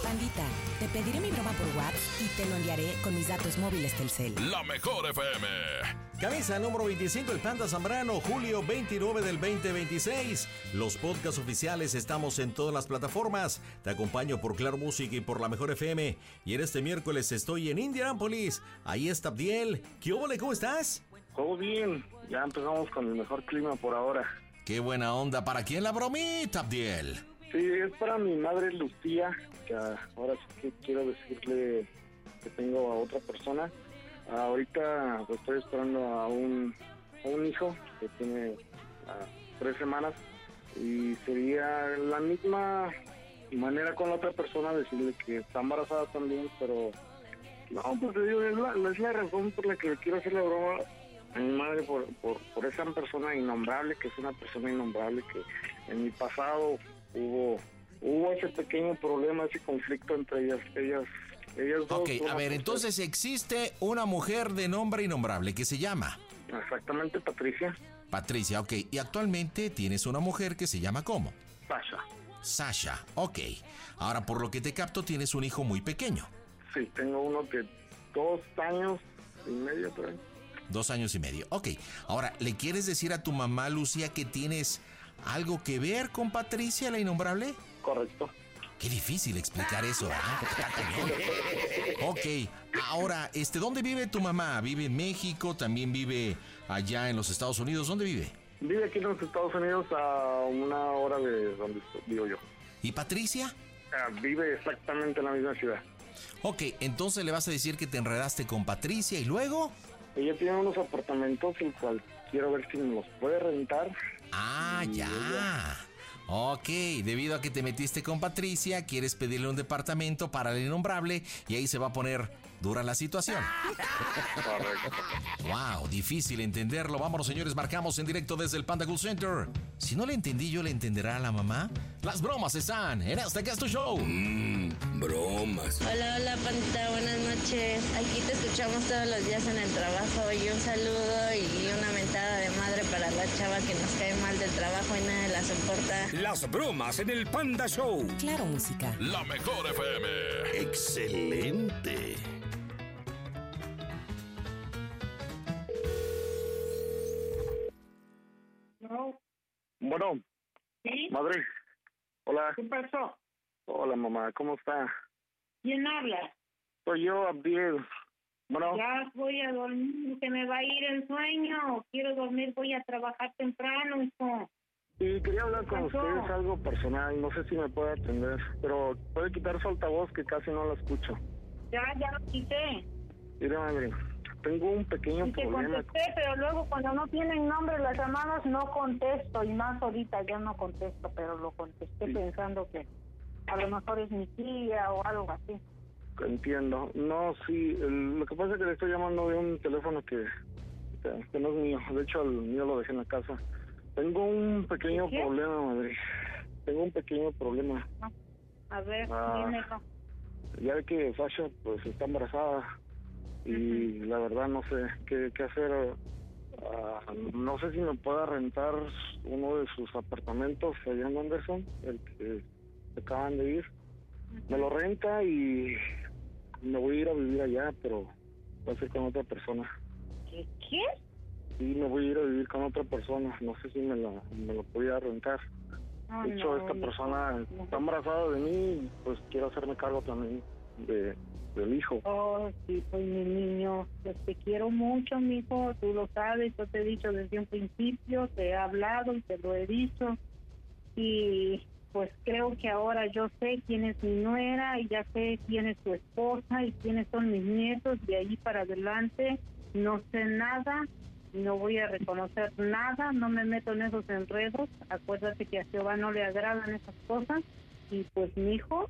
Pandita, te pediré mi broma por WhatsApp y te lo enviaré con mis datos móviles Telcel. La Mejor FM. Camisa número 25, el Panda Zambrano, julio 29 del 2026. Los podcasts oficiales estamos en todas las plataformas. Te acompaño por Claro Música y por La Mejor FM. Y en este miércoles estoy en Indianápolis. Ahí está Abdiel. ¿Qué óvole? ¿Cómo estás? Todo bien, ya empezamos con el mejor clima por ahora. Qué buena onda. ¿Para quién la bromita, Abdiel? Sí, es para mi madre Lucía, que ahora sí que quiero decirle que tengo a otra persona. Ahorita pues, estoy esperando a un hijo que tiene 3 semanas y sería la misma manera con la otra persona decirle que está embarazada también, pero no, pues te digo, es la razón por la que quiero hacer la broma a mi madre por esa persona innombrable, que es una persona innombrable, que en mi pasado hubo ese pequeño problema, ese conflicto entre ellas dos. Ok, a ver, entonces existe una mujer de nombre innombrable que se llama... Exactamente, Patricia. Patricia, ok. Y actualmente tienes una mujer que se llama ¿cómo? Sasha. Sasha, ok. Ahora, por lo que te capto, tienes un hijo muy pequeño. Sí, tengo uno que 2 años y medio, por ahí. 2 años y medio, ok. Ahora, ¿le quieres decir a tu mamá, Lucía, que tienes algo que ver con Patricia, la innombrable? Correcto. Qué difícil explicar eso, ¿verdad? Ok, ahora, ¿dónde vive tu mamá? ¿Vive en México? ¿También vive allá en los Estados Unidos? ¿Dónde vive? Vive aquí en los Estados Unidos a 1 hora de donde vivo yo. ¿Y Patricia? Vive exactamente en la misma ciudad. Ok, entonces le vas a decir que te enredaste con Patricia y luego... Ella tiene unos apartamentos, el cual quiero ver si me los puede rentar. Ah, ya. Ok, debido a que te metiste con Patricia, quieres pedirle un departamento para el innombrable y ahí se va a poner dura la situación. Correcto. Wow, difícil entenderlo. Vámonos, señores, marcamos en directo desde el Panda Cool Center. Si no le entendí, ¿yo le entenderá a la mamá? Las bromas están en este que es tu show. Bromas. Hola, Pandita, buenas noches. Aquí te escuchamos todos los días en el trabajo y un saludo y una mentada de madre para la chava que nos cae mal del trabajo y nadie la soporta. Las bromas en el Panda Show. Claro Música. La Mejor FM. Excelente. No. Bueno, ¿Sí? madre. Hola. ¿Qué pasó? Hola, mamá, ¿cómo está? ¿Quién habla? Soy yo, Abdiel. Bueno, Ya voy a dormir, se me va a ir el sueño. Quiero dormir, voy a trabajar temprano, hijo. y quería hablar con ¿Qué pasó? ustedes algo personal. No sé si me puede atender, pero puede quitar su altavoz que casi no la escucho. Ya lo quité. Mire, madre, tengo un pequeño Y te problema. contesté, pero luego cuando no tienen nombre las llamadas no contesto. Y más ahorita ya no contesto, pero lo contesté Sí. pensando que a lo mejor es mi tía o algo así. Entiendo. No, sí, lo que pasa es que le estoy llamando de un teléfono que no es mío. De hecho, el mío lo dejé en la casa. Tengo un pequeño ¿Qué? problema, madre. Tengo un pequeño problema. A ver, Ah. dímelo. Ya ve que Sasha pues está embarazada y la verdad no sé qué hacer. No sé si me pueda rentar uno de sus apartamentos allá en Anderson, el que se acaban de ir. Me lo renta y me voy a ir a vivir allá, pero va a ser con otra persona. ¿Qué? Sí, me voy a ir a vivir con otra persona. No sé si me lo podía rentar. No, De hecho, no, esta hijo. persona No. está embarazada de mí y pues quiero hacerme cargo también del hijo. Oh, sí, pues mi niño, pues te quiero mucho, mijo, tú lo sabes, yo te he dicho desde un principio, te he hablado y te lo he dicho, y pues creo que ahora yo sé quién es mi nuera y ya sé quién es tu esposa y quiénes son mis nietos, de ahí para adelante no sé nada, no voy a reconocer nada, no me meto en esos enredos, acuérdate que a Jehová no le agradan esas cosas, y pues mi hijo,